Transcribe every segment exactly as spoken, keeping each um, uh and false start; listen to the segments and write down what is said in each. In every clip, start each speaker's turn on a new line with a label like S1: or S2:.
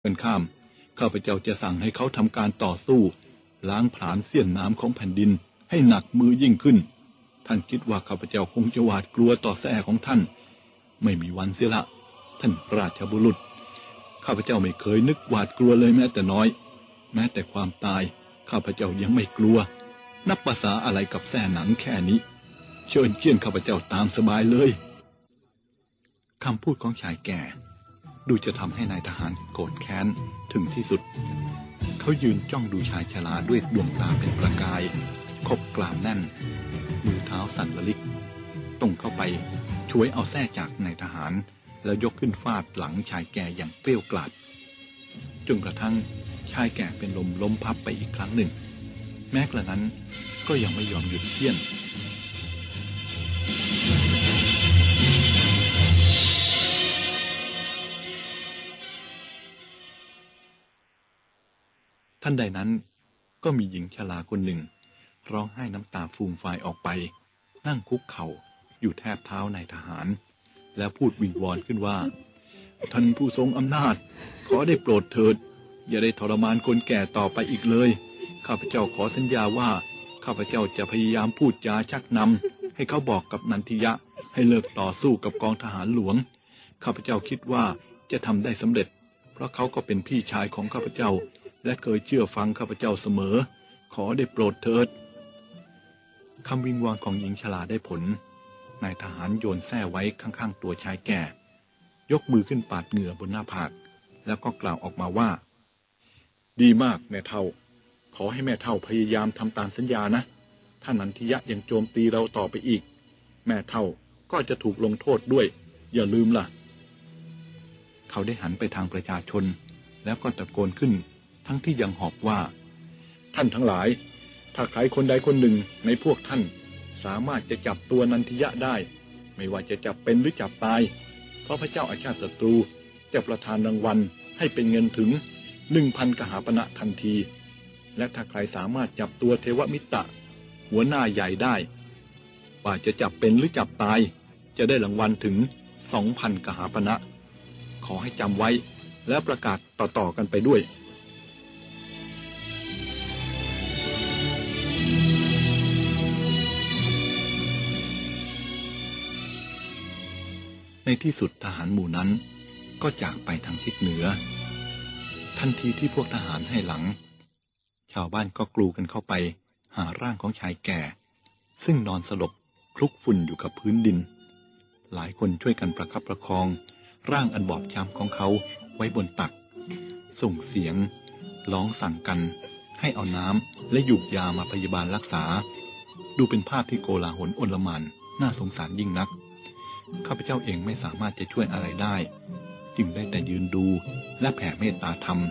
S1: กันข้ามข้าพเจ้าจะสั่งให้เขาทำการต่อสู้ล้างผลาญเสี้ยนน้ำของแผ่นดินให้หนักมือยิ่งขึ้นท่านคิดว่าข้าพเจ้าคงจะหวาดกลัวต่อแส้ของท่านไม่มีวันเสียละท่านราชบุรุษข้าพเจ้าไม่เคยนึกหวาดกลัวเลยแม้แต่น้อยแม้แต่ความตายข้าพเจ้ายังไม่กลัวนับภาษาอะไรกับแส้หนังแค่นี้เชิญเกียนข้าพเจ้าตามสบายเลยคำพูดของชายแก่ดูจะทำให้นายทหารโกรธแค้นถึงที่สุดเขายืนจ้องดูชายชราด้วยดวงตาเป็นประกายคบกลามแน่นมือเท้าสั่นระลิกตรงเข้าไปช่วยเอาแส้จากนายทหารแล้วยกขึ้นฟาดหลังชายแก่อย่างเปรี้ยวกราดจนกระทั่งชายแก่เป็นลมล้มพับไปอีกครั้งหนึ่งแม้กระนั้นก็ยังไม่ยอมหยุดเคี่ยนท่านใดนั้นก็มีหญิงชราคนหนึ่งร้องไห้น้ำตาฟูมฟายออกไปนั่งคุกเข่าอยู่แทบเท้านายทหารแล้วพูดวิงวอนขึ้นว่าท่านผู้ทรงอำนาจขอได้โปรดเถิดอย่าได้ทรมานคนแก่ต่อไปอีกเลยข้าพเจ้าขอสัญญาว่าข้าพเจ้าจะพยายามพูดจาชักนำให้เขาบอกกับนันทิยะให้เลิกต่อสู้กับกองทหารหลวงข้าพเจ้าคิดว่าจะทำได้สำเร็จเพราะเขาก็เป็นพี่ชายของข้าพเจ้าและเคยเชื่อฟังข้าพเจ้าเสมอขอได้โปรดเถิดคำวิงวอนของหญิงชราได้ผลนายทหารโยนแส้ไว้ข้างๆตัวชายแก่ยกมือขึ้นปาดเหงื่อบนหน้าผากแล้วก็กล่าวออกมาว่าดีมากแม่เฒ่าขอให้แม่เฒ่าพยายามทำตามสัญญานะถ้านันทิยะยังโจมตีเราต่อไปอีกแม่เฒ่าก็จะถูกลงโทษด้วยอย่าลืมล่ะเขาได้หันไปทางประชาชนแล้วก็ตะโกนขึ้นทั้งที่ยังหอบว่าท่านทั้งหลายถ้าใครคนใดคนหนึ่งในพวกท่านสามารถจะจับตัวนันทิยะได้ไม่ว่าจะจับเป็นหรือจับตายเพราะพระเจ้าอาชาติศัตรูจะประทานรางวัลให้เป็นเงินถึงหนึ่งพันกหาปณะทันทีและถ้าใครสามารถจับตัวเทวมิตรหัวหน้าใหญ่ได้ว่าจะจับเป็นหรือจับตายจะได้รางวัลถึงสองพันกหาปณะขอให้จำไว้และประกาศต่อๆกันไปด้วยในที่สุดทหารหมู่นั้นก็จากไปทางทิศเหนือทันทีที่พวกทหารให้หลังชาวบ้านก็กลูกันเข้าไปหาร่างของชายแก่ซึ่งนอนสลบคลุกฝุ่นอยู่กับพื้นดินหลายคนช่วยกันประคับประคองร่างอันบอบช้ำของเขาไว้บนตักส่งเสียงร้องสั่งกันให้เอาน้ำและหยูกยามาพยาบาลรักษาดูเป็นภาพที่โกลาหลโอลหม่านน่าสงสารยิ่งนักข้าพเจ้าเองไม่สามารถจะช่วยอะไรได้จึงได้แต่ยืนดูและแผ่เมตตาธรรม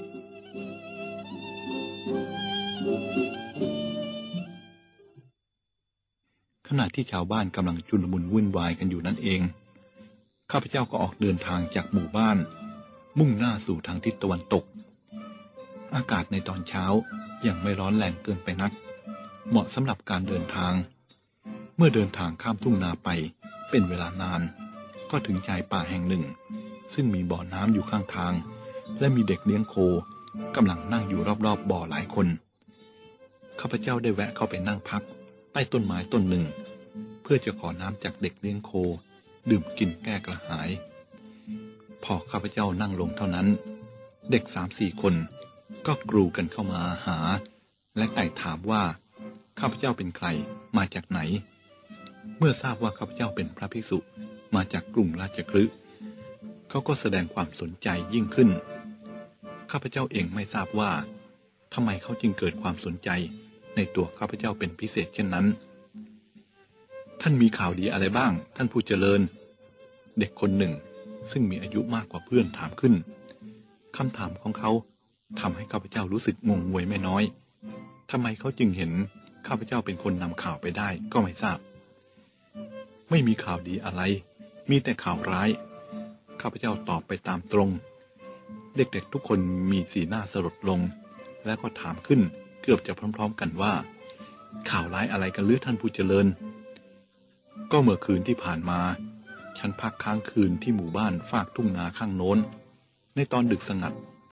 S1: ขณะที่ชาวบ้านกำลังชุลมุนวุ่นวายกันอยู่นั่นเองข้าพเจ้าก็ออกเดินทางจากหมู่บ้านมุ่งหน้าสู่ทางทิศตะวันตกอากาศในตอนเช้ายังไม่ร้อนแรงเกินไปนักเหมาะสำหรับการเดินทางเมื่อเดินทางข้ามทุ่งนาไปเป็นเวลานานก็ถึงชายป่าแห่งหนึ่งซึ่งมีบ่อน้ำอยู่ข้างทางและมีเด็กเลี้ยงโคกำลังนั่งอยู่รอบๆ บ, บ่อหลายคนข้าพเจ้าได้แวะเข้าไปนั่งพักใต้ต้นไม้ต้นหนึ่งเพื่อจะขอน้ำจากเด็กเลี้ยงโคดื่มกินแก้กระหายพอข้าพเจ้านั่งลงเท่านั้นเด็กสามสี่คนก็กรูกันเข้ามาหาและไต่ถามว่าข้าพเจ้าเป็นใครมาจากไหนเมื่อทราบว่าข้าพเจ้าเป็นพระภิกษุมาจากกรุงราชคฤห์เขาก็แสดงความสนใจยิ่งขึ้นข้าพเจ้าเองไม่ทราบว่าทำไมเขาจึงเกิดความสนใจในตัวข้าพเจ้าเป็นพิเศษเช่นนั้นท่านมีข่าวดีอะไรบ้างท่านผู้เจริญเด็กคนหนึ่งซึ่งมีอายุมากกว่าเพื่อนถามขึ้นคำถามของเขาทำให้ข้าพเจ้ารู้สึกงงงวยไม่น้อยทำไมเขาจึงเห็นข้าพเจ้าเป็นคนนำข่าวไปได้ก็ไม่ทราบไม่มีข่าวดีอะไรมีแต่ข่าวร้ายข้าพเจ้าตอบไปตามตรงเด็กๆทุกคนมีสีหน้าสลดลงและก็ถามขึ้นเกือบจะพร้อมๆกันว่าข่าวร้ายอะไรกันหรือท่านผู้เจริญก็เมื่อคืนที่ผ่านมาฉันพักค้างคืนที่หมู่บ้านฝากทุ่งนาข้างโน้นในตอนดึกสงัด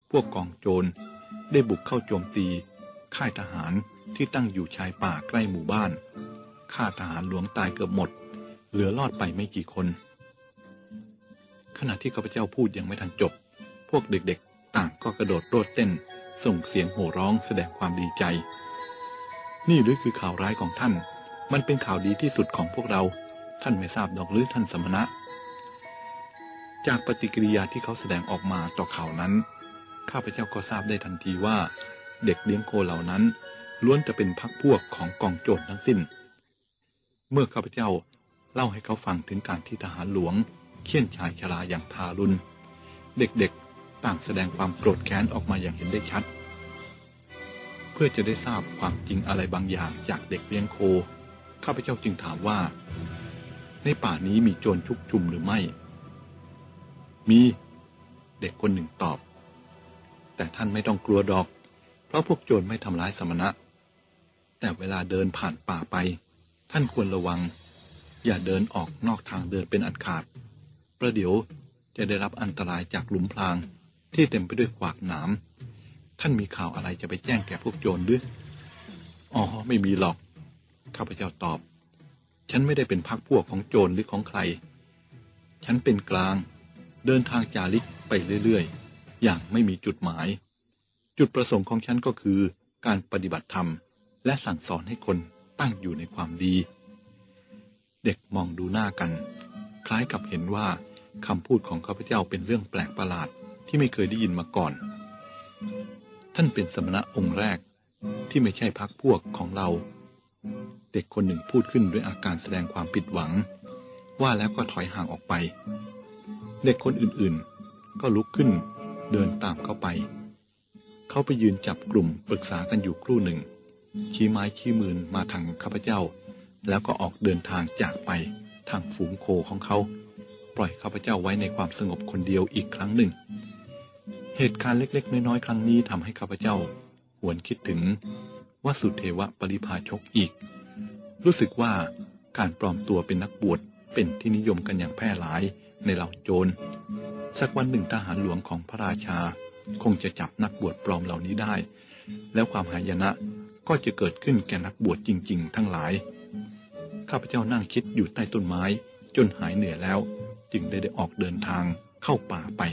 S1: พวกกองโจรได้บุกเข้าโจมตีค่ายทหารที่ตั้งอยู่ชายป่าใกล้หมู่บ้านฆ่าทหารหลวงตายเกือบหมดเหลือรอดไปไม่กี่คนขณะที่ข้าพเจ้าพูดยังไม่ทันจบพวกเด็กๆต่างก็กระโดดโลดเต้นส่งเสียงโห่ร้องแสดงความดีใจนี่หรือคือข่าวร้ายของท่านมันเป็นข่าวดีที่สุดของพวกเราท่านไม่ทราบดอกหรือท่านสมณะจากปฏิกิริยาที่เขาแสดงออกมาต่อข่าวนั้นข้าพเจ้าก็ทราบได้ทันทีว่าเด็กเลี้ยงโคเหล่านั้นล้วนจะเป็นพรรคพวกของกองโจรทั้งสิ้นเมื่อข้าพเจ้าเล่าให้เขาฟังถึงการที่ทหารหลวงเฆี่ยนชายชราอย่างทารุณเด็กๆต่างแสดงความโกรธแค้นออกมาอย่างเห็นได้ชัดเพื่อจะได้ทราบความจริงอะไรบางอย่างจากเด็กเลี้ยงโคข้าพเจ้าจึงถามว่าในป่านี้มีโจรชุกชุมหรือไม่มีเด็กคนหนึ่งตอบแต่ท่านไม่ต้องกลัวดอกเพราะพวกโจรไม่ทำร้ายสมณะแต่เวลาเดินผ่านป่าไปท่านควรระวังอย่าเดินออกนอกทางเดินเป็นอันขาดประเดี๋ยวจะได้รับอันตรายจากหลุมพรางที่เต็มไปด้วยขวากหนามท่านมีข่าวอะไรจะไปแจ้งแก่พวกโจรหรืออ๋อไม่มีหรอกข้าพเจ้าตอบฉันไม่ได้เป็นพรรคพวกของโจรหรือของใครฉันเป็นกลางเดินทางจาริกไปเรื่อยๆอย่างไม่มีจุดหมายจุดประสงค์ของฉันก็คือการปฏิบัติธรรมและสั่งสอนให้คนตั้งอยู่ในความดีเด็กมองดูหน้ากันคล้ายกับเห็นว่าคำพูดของข้าพเจ้าเป็นเรื่องแปลกประหลาดที่ไม่เคยได้ยินมาก่อนท่านเป็นสมณะองค์แรกที่ไม่ใช่พรรคพวกของเราเด็กคนหนึ่งพูดขึ้นด้วยอาการแสดงความผิดหวังว่าแล้วก็ถอยห่างออกไปเด็กคนอื่นๆก็ลุกขึ้นเดินตามเข้าไปเขาไปยืนจับกลุ่มปรึกษากันอยู่ครู่หนึ่งชี้ไม้ชี้มือมาทางข้าพเจ้าแล้วก็ออกเดินทางจากไปทางฝูงโคของเขาปล่อยข้าพเจ้าไว้ในความสงบคนเดียวอีกครั้งหนึ่งเหตุการณ์เล็กๆน้อยๆครั้งนี้ทำให้ข้าพเจ้าหวนคิดถึงวสุเทวปริภาชกอีกรู้สึกว่าการปลอมตัวเป็นนักบวชเป็นที่นิยมกันอย่างแพร่หลายในเหล่าโจรสักวันหนึ่งทหารหลวงของพระราชาคงจะจับนักบวชปลอมเหล่านี้ได้แล้วความหายนะก็จะเกิดขึ้นแก่นักบวชจริงๆทั้งหลายข้าพเจ้านั่งคิดอยู่ใต้ต้นไม้จนหายเหนื่อยแล้วจึงได้ได้ออกเดินทางเข้าป่าไป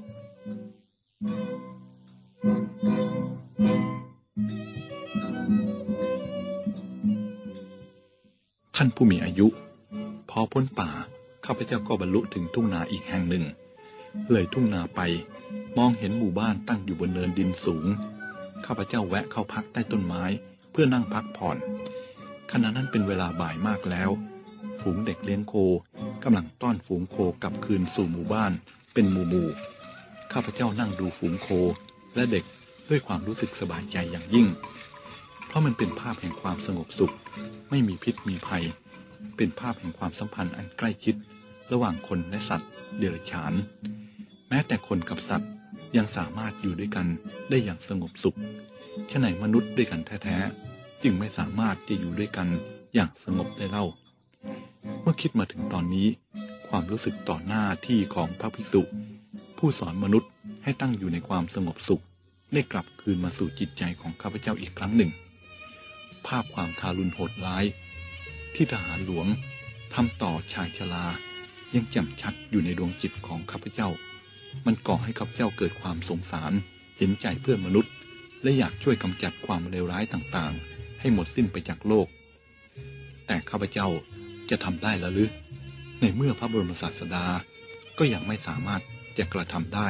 S1: ท่านผู้มีอายุพอพ้นป่าข้าพเจ้าก็บรรลุถึงทุ่งนาอีกแห่งหนึ่งเลยทุ่งนาไปมองเห็นหมู่บ้านตั้งอยู่บนเนินดินสูงข้าพเจ้าแวะเข้าพักใต้ต้นไม้เพื่อนั่งพักผ่อนขณะนั้นเป็นเวลาบ่ายมากแล้วฝูงเด็กเลี้ยงโคกำลังต้อนฝูงโคกลับคืนสู่หมู่บ้านเป็นหมู่ๆข้าพเจ้านั่งดูฝูงโคและเด็กด้วยความรู้สึกสบายใจอย่างยิ่งเพราะมันเป็นภาพแห่งความสงบสุขไม่มีพิษมีภัยเป็นภาพแห่งความสัมพันธ์อันใกล้ชิดระหว่างคนและสัตว์เดรัจฉานแม้แต่คนกับสัตว์ยังสามารถอยู่ด้วยกันได้อย่างสงบสุขฉะไหนมนุษย์ด้วยกันแท้ๆจึงไม่สามารถจะอยู่ด้วยกันอย่างสงบได้เล่าเมื่อคิดมาถึงตอนนี้ความรู้สึกต่อหน้าที่ของพระภิกษุผู้สอนมนุษย์ให้ตั้งอยู่ในความสงบสุขได้กลับคืนมาสู่จิตใจของข้าพเจ้าอีกครั้งหนึ่งภาพความทารุณโหดร้ายที่ทหารหลวงทำต่อชายชรายังแจ่มชัดอยู่ในดวงจิตของข้าพเจ้ามันก่อให้ข้าพเจ้าเกิดความสงสารเห็นใจเพื่อนมนุษย์และอยากช่วยกำจัดความเลวร้ายต่างๆให้หมดสิ้นไปจากโลกแต่ข้าพเจ้าจะทำได้หรือในเมื่อพระบรมศาสดาก็ยังไม่สามารถจะกระทำได้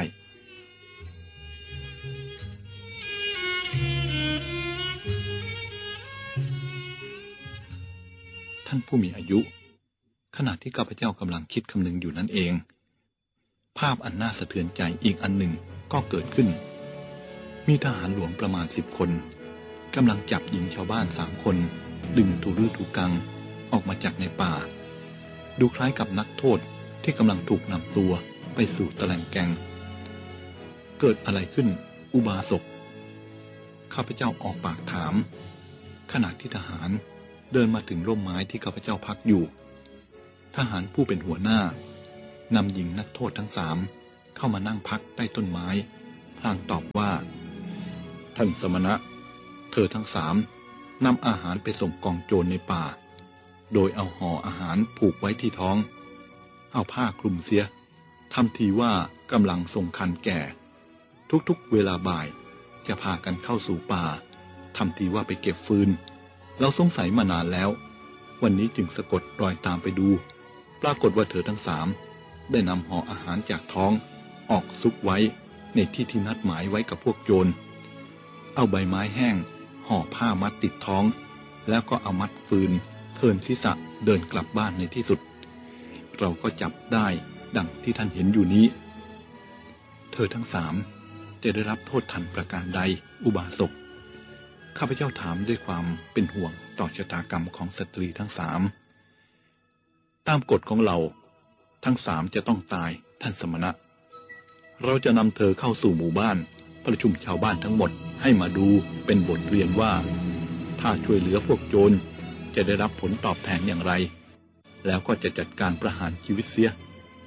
S1: ท่านผู้มีอายุขณะที่ข้าพเจ้ากำลังคิดคำนึงอยู่นั่นเองภาพอันน่าสะเทือนใจอีกอันหนึ่งก็เกิดขึ้นมีทหารหลวงประมาณสิบคนกำลังจับหญิงชาวบ้านสามคนดึงถูรื้อถูกังออกมาจากในป่าดูคล้ายกับนักโทษที่กำลังถูกนำตัวไปสู่ตะแลงแกงเกิดอะไรขึ้นอุบาสกข้าพเจ้าออกปากถามขณะที่ทหารเดินมาถึงร่มไม้ที่ข้าพเจ้าพักอยู่ทหารผู้เป็นหัวหน้านำหญิงนักโทษทั้งสามเข้ามานั่งพักใต้ต้นไม้พลางตอบว่าท่านสมณะเธอทั้งสามนำอาหารไปส่งกองโจรในป่าโดยเอาห่ออาหารผูกไว้ที่ท้องเอาผ้าคลุมเสียทำทีว่ากำลังส่งคันแก่ทุกๆเวลาบ่ายจะพากันเข้าสู่ป่าทำทีว่าไปเก็บฟืนเราสงสัยมานานแล้ววันนี้จึงสะกดรอยตามไปดูปรากฏว่าเธอทั้งสามได้นำห่ออาหารจากท้องออกซุกไว้ในที่ที่นัดหมายไว้กับพวกโจรเอาใบไม้แห้งห่อผ้ามัดติดท้องแล้วก็เอามัดฟืนเทินศีรษะเดินกลับบ้านในที่สุดเราก็จับได้ดังที่ท่านเห็นอยู่นี้เธอทั้งสามจะได้รับโทษทันประการใดอุบาสกข้าพเจ้าถามด้วยความเป็นห่วงต่อชะตากรรมของสตรีทั้งสามตามกฎของเราทั้งสามจะต้องตายท่านสมณะเราจะนำเธอเข้าสู่หมู่บ้านประชุมชาวบ้านทั้งหมดให้มาดูเป็นบทเรียนว่าถ้าช่วยเหลือพวกโจรจะได้รับผลตอบแทนอย่างไรแล้วก็จะจัดการประหารชีวิตเสีย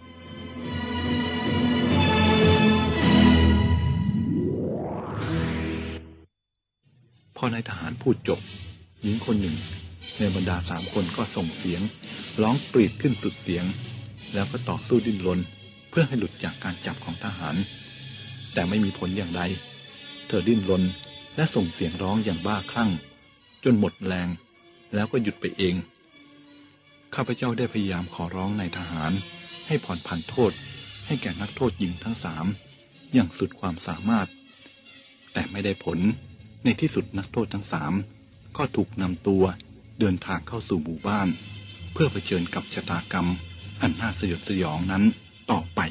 S1: พอนายทหารพูดจบหญิงคนหนึ่งในบรรดาสามคนก็ส่งเสียงร้องปรีดขึ้นสุดเสียงแล้วก็ต่อสู้ดิ้นรนเพื่อให้หลุดจากการจับของทหารแต่ไม่มีผลอย่างใดเธอดิ้นรนและส่งเสียงร้องอย่างบ้าคลั่งจนหมดแรงแล้วก็หยุดไปเองข้าพเจ้าได้พยายามขอร้องนายทหารให้ผ่อนผันโทษให้แก่นักโทษหญิงทั้งสามอย่างสุดความสามารถแต่ไม่ได้ผลในที่สุดนักโทษทั้งสามก็ถูกนำตัวเดินทางเข้าสู่หมู่บ้านเพื่อเผชิญกับชะตากรรมอันน่าสยดสยองนั้นต่อไป